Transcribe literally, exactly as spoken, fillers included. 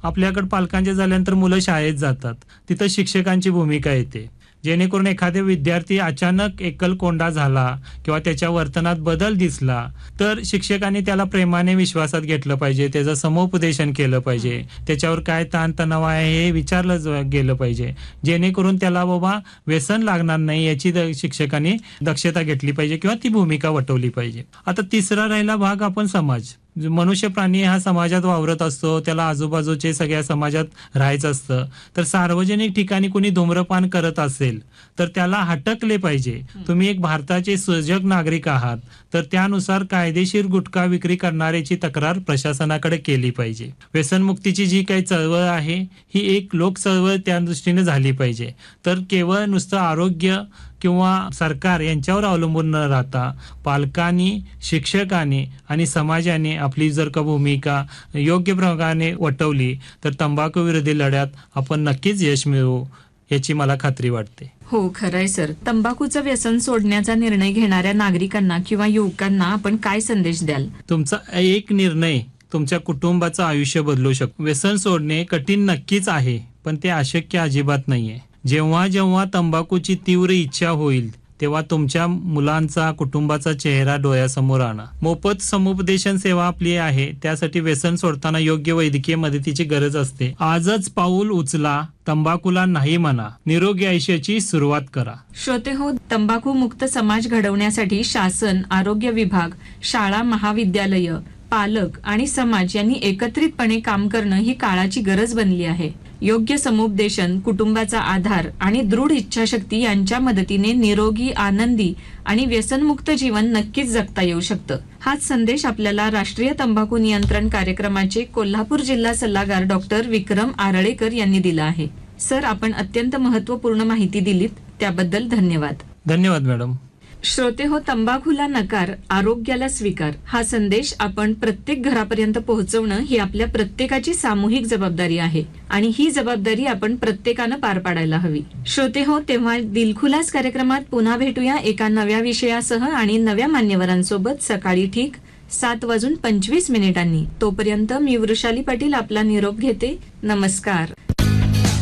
आपल्याकडे पालकांचे झाल्यानंतर मुलं शाळेत जातात, तिथं शिक्षकांची भूमिका येते. जेणेकरून एखादा विद्यार्थी अचानक एकलकोंडा झाला किंवा त्याच्या वर्तनात बदल दिसला तर शिक्षकांनी त्याला प्रेमाने विश्वासात घेतलं पाहिजे, त्याचं समुपदेशन केलं पाहिजे, त्याच्यावर काय ताणतणाव आहे हे विचारलं गेलं पाहिजे, जेणेकरून त्याला बाबा व्यसन लागणार नाही याची द- शिक्षकांनी दक्षता घेतली पाहिजे किंवा ती भूमिका वटवली पाहिजे. आता तिसरा राहिला भाग आपण समाज. मनुष्य प्राणी हा समाजात वावरत असतो, त्याला आजूबाजूचे सगळ्या समाजात राहायचं असतं. तर सार्वजनिक ठिकाणी कोणी धूम्रपान करत असेल तर त्याला हटकले पाहिजे. तुम्ही एक भारताचे सजग नागरिक आहात तर त्यानुसार कायदेशीर गुटखा विक्री करणाऱ्याची तक्रार प्रशासनाकडे केली पाहिजे. व्यसनमुक्तीची जी काही चळवळ आहे ही एक लोक चळवळ त्या दृष्टीने झाली पाहिजे. तर केवळ नुसतं आरोग्य किंवा सरकार यांच्यावर अवलंबून न राहता पालकांनी, शिक्षकांनी आणि समाजाने आपली जर का भूमिका योग्य प्रकारे वटवली तर तंबाखू विरोधी लढ्यात आपण नक्कीच यश मिळवू याची मला खात्री वाटते. हो, खरंय सर. तंबाखूचं व्यसन सोडण्याचा निर्णय घेणाऱ्या नागरिकांना किंवा युवकांना आपण काय संदेश द्याल? तुमचा एक निर्णय तुमच्या कुटुंबाचं आयुष्य बदलू शकतो. व्यसन सोडणे कठीण नक्कीच आहे, पण ते अशक्य अजिबात नाहीये. जेव्हा जेव्हा तंबाखूची तीव्र इच्छा होईल तेव्हा तुमच्या मुलांचा, कुटुंबाचा चेहरा डोळ्यासमोर आणा. मोफत समुपदेशन सेवा आपली आहे, त्यासाठी व्यसन सोडताना योग्य वैद्यकीय मदतीची गरज असते. आजच पाऊल उचला, तंबाखूला नाही म्हणा, निरोगी आयुष्याची सुरुवात करा. श्रोते हो, तंबाखू मुक्त समाज घडवण्यासाठी शासन, आरोग्य विभाग, शाळा, महाविद्यालय, पालक आणि समाज यांनी एकत्रितपणे काम करणं ही काळाची गरज बनली आहे. योग्य समुपदेशन, कुटुंबाचा आधार आणि दृढ इच्छाशक्ती यांच्या मदतीने निरोगी, आनंदी आणि व्यसनमुक्त जीवन नक्कीच जगता येऊ शकतं. हाच संदेश आपल्याला राष्ट्रीय तंबाखू नियंत्रण कार्यक्रमाचे कोल्हापूर जिल्हा सल्लागार डॉक्टर विक्रम आरळेकर यांनी दिला आहे. सर, आपण अत्यंत महत्त्वपूर्ण माहिती दिलीत त्याबद्दल धन्यवाद. धन्यवाद मॅडम. श्रोते हो, तंबाखूला नकार, आरोग्याला स्वीकार हा संदेश आपण प्रत्येक घरापर्यंत पोहोचवणं ही आपल्या प्रत्येकाची सामूहिक जबाबदारी आहे आणि ही जबाबदारी आपण प्रत्येकानं पार पाडायला हवी. श्रोते हो, तेव्हा दिलखुलास कार्यक्रमात पुन्हा भेटूया एका नव्या विषयासह आणि नव्या मान्यवरांसोबत सकाळी ठीक सात वाजून पंचवीस मिनिटांनी. तोपर्यंत मी वृषाली पाटील आपला निरोप घेते. नमस्कार.